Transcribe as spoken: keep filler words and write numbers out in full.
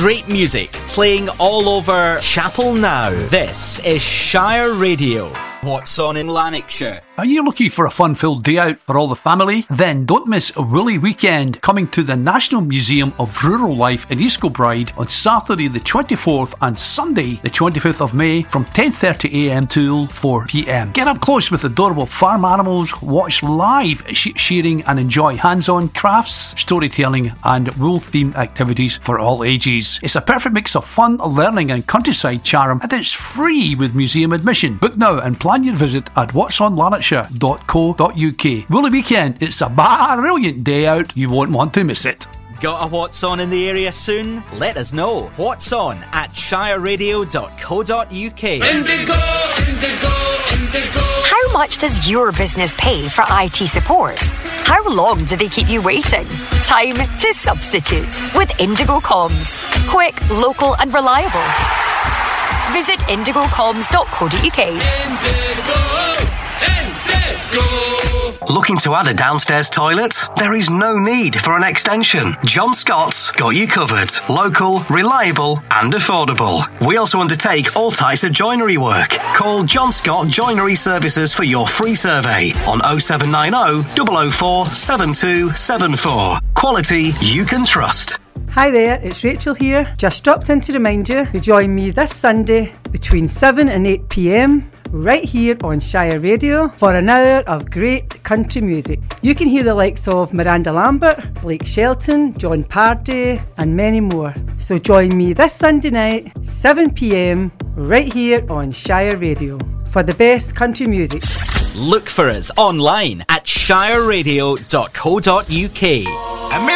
Great music playing all over Chapel Now. This is Shire Radio. What's on in Lanarkshire? Are you looking for a fun-filled day out for all the family? Then don't miss Woolly Weekend, coming to the National Museum of Rural Life in East Kilbride on Saturday the twenty-fourth and Sunday the twenty-fifth of May from ten thirty a m till four p m. Get up close with adorable farm animals, watch live sheep shearing and enjoy hands-on crafts, storytelling and wool-themed activities for all ages. It's a perfect mix of fun, learning and countryside charm, and it's free with museum admission. Book now and plan your visit at whats on lanarkshire dot co dot u k. Woolly Weekend, it's a brilliant day out. You won't want to miss it. Got a What's On in the area soon? Let us know. What's On at shire radio dot co dot u k. Indigo, Indigo, Indigo. How much does your business pay for I T support? How long do they keep you waiting? Time to substitute with Indigo Comms. Quick, local and reliable. Visit indigo comms dot co dot u k. Indigo, Indigo. Looking to add a downstairs toilet? There is no need for an extension. John Scott's got you covered. Local, reliable and affordable. We also undertake all types of joinery work. Call John Scott Joinery Services for your free survey on oh seven nine oh, zero zero four, seven two seven four. Quality you can trust. Hi there, it's Rachel here. Just dropped in to remind you to join me this Sunday between seven and eight p m right here on Shire Radio for an hour of great country music. You can hear the likes of Miranda Lambert, Blake Shelton, John Pardy and many more. So join me this Sunday night, seven p m right here on Shire Radio for the best country music. Look for us online at shire radio dot co dot u k.